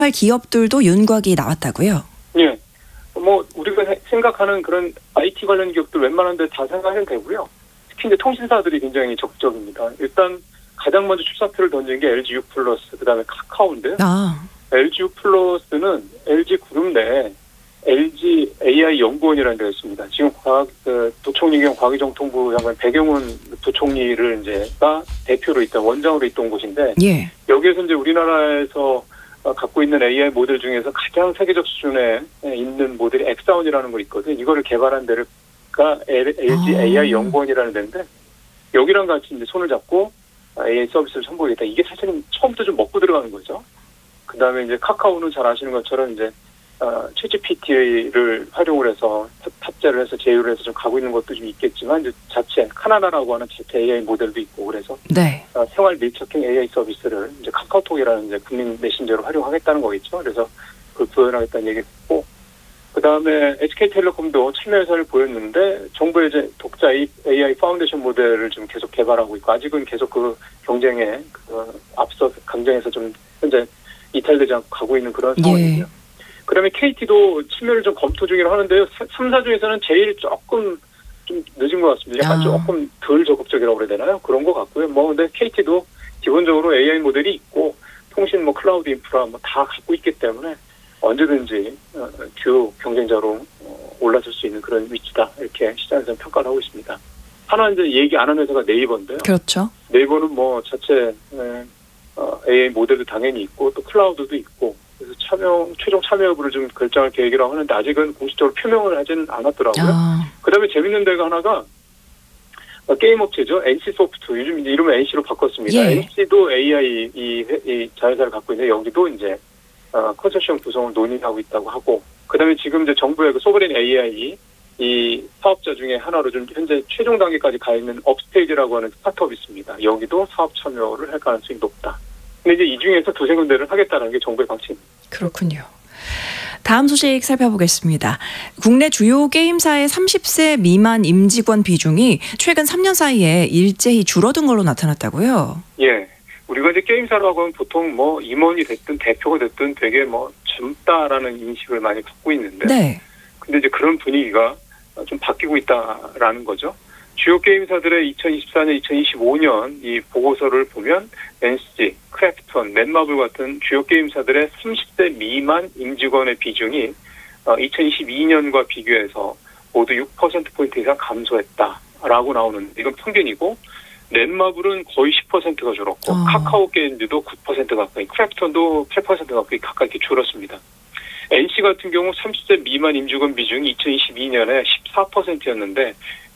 기업들도 윤곽이 나왔다고요? 예. 뭐 우리가 생각하는 그런 IT 관련 기업들 웬만한 데 다 생각해도 되고요. 특히 이제 통신사들이 굉장히 적극적입니다. 일단 가장 먼저 출사표를 던진 게 LGU 플러스, 그다음에 카카오인데요. LGU 플러스는 LG 그룹 내에 LG AI 연구원이라는 데가 있습니다. 지금 도총리경 과기정통부 장관 배경훈 부총리를 이제가 대표로 있던 원장으로 있던 곳인데, 예. 여기에서 이제 우리나라에서 갖고 있는 AI 모델 중에서 가장 세계적 수준에 있는 모델이 엑사원이라는 거 있거든요. 이거를 개발한 데가 LG AI 연구원이라는 데인데, 여기랑 같이 이제 손을 잡고 AI 서비스를 선보이겠다. 이게 사실은 처음부터 좀 먹고 들어가는 거죠. 그 다음에 이제 카카오는 잘 아시는 것처럼 이제 챗GPT를 활용을 해서 탑재를 해서 제휴를 해서 좀 가고 있는 것도 좀 있겠지만, 이제 자체 카나다라고 하는 자체 AI 모델도 있고, 그래서 네. 생활 밀착형 AI 서비스를 이제 카카오톡이라는 이제 국민 메신저로 활용하겠다는 거겠죠. 그래서 그걸 구현하겠다는 얘기했고, 그 다음에 SK텔레콤도 참여 의사를 보였는데, 정부의 이제 독자 AI 파운데이션 모델을 좀 계속 개발하고 있고, 아직은 계속 그 경쟁에 앞서 강정해서 좀 현재 이탈되지 않고 가고 있는 그런 상황이고요. 예. 그다음에 KT도 참여를 좀 검토 중이라고 하는데요. 3사 중에서는 제일 조금 좀 늦은 것 같습니다. 약간 조금 덜 적극적이라고 그래야 되나요? 그런 것 같고요. 뭐 근데 KT도 기본적으로 AI 모델이 있고 통신 뭐 클라우드 인프라 뭐 다 갖고 있기 때문에 언제든지 주요 경쟁자로 올라설 수 있는 그런 위치다, 이렇게 시장에서는 평가를 하고 있습니다. 하나 이제 얘기 안 하는 회사가 네이버인데요. 그렇죠. 네이버는 뭐 자체 AI 모델도 당연히 있고 또 클라우드도 있고, 그래서 최종 참여 여부를 좀 결정할 계획이라고 하는데 아직은 공식적으로 표명을 하지는 않았더라고요. 그다음에 재밌는 데가 하나가 게임 업체죠. NC소프트, 요즘 이제 이름을 NC로 바꿨습니다. 예. NC도 AI 이 자회사를 갖고 있는데, 여기도 이제 컨소시엄 구성을 논의하고 있다고 하고, 그다음에 지금 이제 정부의 그 소버린 AI 이 사업자 중에 하나로 좀 현재 최종 단계까지 가 있는 업스테이지라고 하는 스타트업이 있습니다. 여기도 사업 참여를 할 가능성이 높다. 근데 이제 이 중에서 두세 군데를 하겠다는 게 정부의 방침입니다. 그렇군요. 다음 소식 살펴보겠습니다. 국내 주요 게임사의 30세 미만 임직원 비중이 최근 3년 사이에 일제히 줄어든 걸로 나타났다고요? 예. 우리가 이제 게임사라고 하면 보통 뭐 임원이 됐든 대표가 됐든 되게 뭐 젊다라는 인식을 많이 갖고 있는데, 네. 근데 이제 그런 분위기가 좀 바뀌고 있다라는 거죠. 주요 게임사들의 2024년, 2025년 이 보고서를 보면 NC, 크래프톤, 넷마블 같은 주요 게임사들의 30대 미만 임직원의 비중이 2022년과 비교해서 모두 6%포인트 이상 감소했다라고 나오는데, 이건 평균이고, 넷마블은 거의 10%가 줄었고, 카카오 게임즈도 9% 가까이, 크래프톤도 8% 가까이 이렇게 줄었습니다. NC 같은 경우 30세 미만 임직원 비중이 2022년에 14%였는데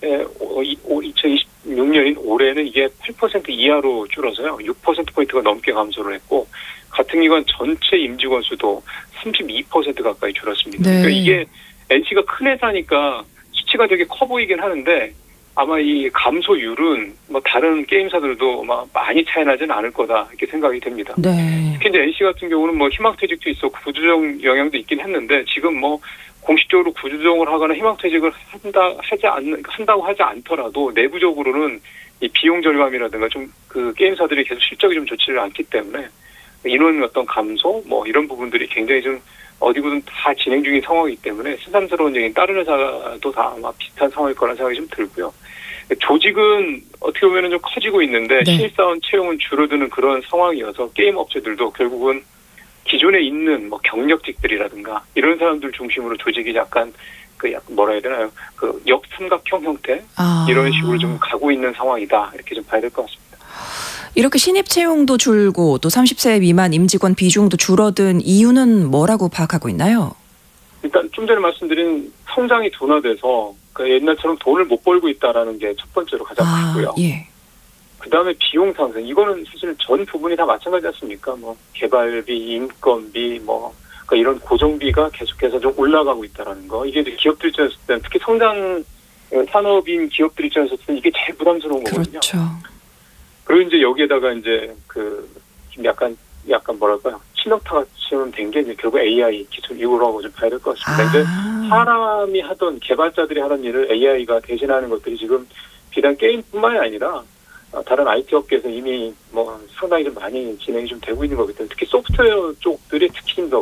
2026년인 올해는 이게 8% 이하로 줄어서요. 6%포인트가 넘게 감소를 했고, 같은 기간 전체 임직원 수도 32% 가까이 줄었습니다. 네. 그러니까 이게 NC가 큰 회사니까 수치가 되게 커 보이긴 하는데, 아마 이 감소율은 뭐 다른 게임사들도 막 많이 차이 나지는 않을 거다, 이렇게 생각이 됩니다. 네. 특히 이제 NC 같은 경우는 뭐 희망퇴직도 있었고 구조조정 영향도 있긴 했는데, 지금 뭐 공식적으로 구조조정을 하거나 희망퇴직을 한다고 하지 않더라도 내부적으로는 이 비용 절감이라든가 좀 그 게임사들이 계속 실적이 좀 좋지를 않기 때문에 인원 어떤 감소 뭐 이런 부분들이 굉장히 좀 어디고든 다 진행 중인 상황이기 때문에 새삼스러운 얘기는 다른 회사도 다 아마 비슷한 상황일 거라는 생각이 좀 들고요. 조직은 어떻게 보면 좀 커지고 있는데, 네. 신입사원 채용은 줄어드는 그런 상황이어서 게임 업체들도 결국은 기존에 있는 뭐 경력직들이라든가 이런 사람들 중심으로 조직이 약간 뭐라 해야 되나요? 그 역삼각형 형태 이런 식으로 좀 가고 있는 상황이다, 이렇게 좀 봐야 될 것 같습니다. 이렇게 신입 채용도 줄고 또 30세 미만 임직원 비중도 줄어든 이유는 뭐라고 파악하고 있나요? 일단 좀 전에 말씀드린 성장이 둔화돼서 옛날처럼 돈을 못 벌고 있다라는 게 첫 번째로 가장 크고요. 예. 그다음에 비용 상승. 이거는 사실 전 부분이 다 마찬가지 않습니까? 뭐 개발비, 인건비, 뭐 그러니까 이런 고정비가 계속해서 좀 올라가고 있다라는 거. 이게 이제 기업들 입장에서 때는, 특히 성장 산업인 기업들 입장에서 때는 이게 제일 부담스러운 거거든요. 그렇죠. 그리고 이제 여기에다가 이제 좀 약간 뭐랄까요, 치명타처럼 된 게 이제 결국 AI 기술 이후라고 좀 봐야 될 것 같습니다. 이제 사람이 하던, 개발자들이 하던 일을 AI가 대신하는 것들이 지금 비단 게임뿐만이 아니라 다른 IT 업계에서 이미 뭐 상당히 좀 많이 진행이 좀 되고 있는 거기 때문에, 특히 소프트웨어 쪽들이 특히 더